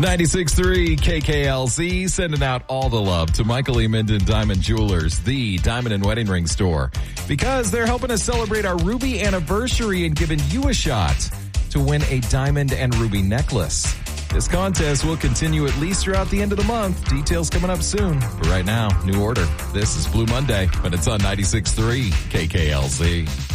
96.3 KKLZ, sending out all the love to Michael E. Minden Diamond Jewelers, the diamond and wedding ring store, because they're helping us celebrate our Ruby anniversary and giving you a shot to win a diamond and ruby necklace. This contest will continue at least throughout the end of the month. Details coming up soon. But right now, new order. This is Blue Monday, but it's on 96.3 KKLZ.